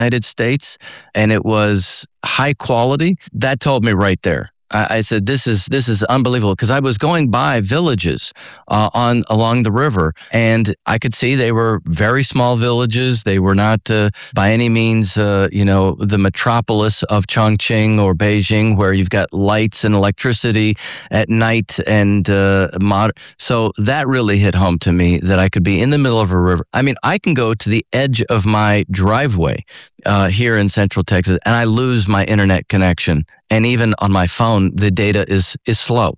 United States, and it was high quality. That told me right there. I said, "This is unbelievable," because I was going by villages along the river, and I could see they were very small villages. They were not by any means, the metropolis of Chongqing or Beijing, where you've got lights and electricity at night and So that really hit home to me that I could be in the middle of a river. I mean, I can go to the edge of my driveway here in Central Texas, and I lose my internet connection. And even on my phone, the data is slow.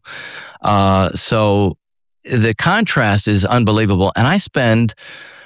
So the contrast is unbelievable. And I spend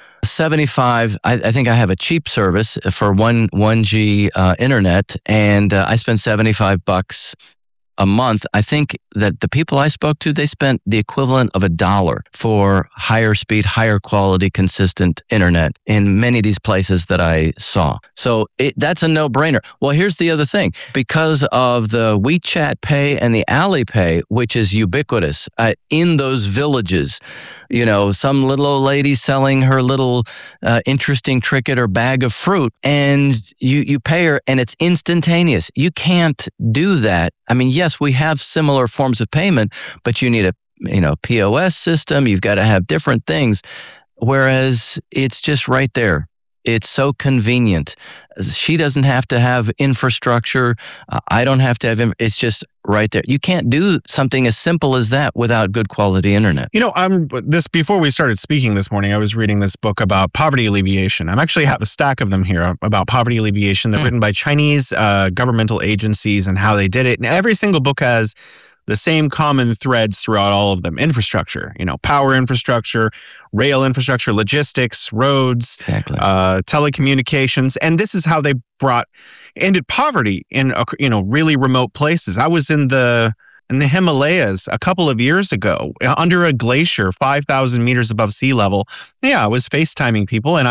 75. I think I have a cheap service for 1G internet, and I spend $75 a month. I think that the people I spoke to, they spent the equivalent of $1 for higher speed, higher quality, consistent internet in many of these places that I saw. So that's a no-brainer. Well, here's the other thing. Because of the WeChat Pay and the Alipay, which is ubiquitous in those villages, some little old lady selling her little interesting trinket or bag of fruit, and you pay her, and it's instantaneous. You can't do that. I mean, yes, we have similar forms of payment, but you need a POS system. You've got to have different things, whereas it's just right there. It's so convenient. She doesn't have to have infrastructure. I don't have to have. It's just right there. You can't do something as simple as that without good quality internet. Before we started speaking this morning, I was reading this book about poverty alleviation. I actually have a stack of them here about poverty alleviation. They're written by Chinese governmental agencies and how they did it. And every single book has the same common threads throughout all of them. Infrastructure, power infrastructure, rail infrastructure, logistics, roads, exactly. Telecommunications. And this is how they ended poverty in, really remote places. I was in the Himalayas a couple of years ago under a glacier, 5,000 meters above sea level. Yeah, I was FaceTiming people, and